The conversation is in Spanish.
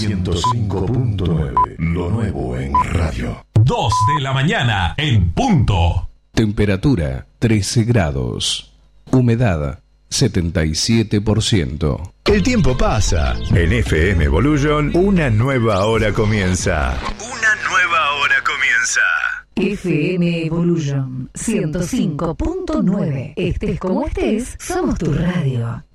105.9, lo nuevo en radio. 2 de la mañana en punto. Temperatura 13 grados. Humedad 77%. El tiempo pasa. En FM Evolution, una nueva hora comienza. Una nueva hora comienza. FM Evolution 105.9. Estés como estés, somos tu radio.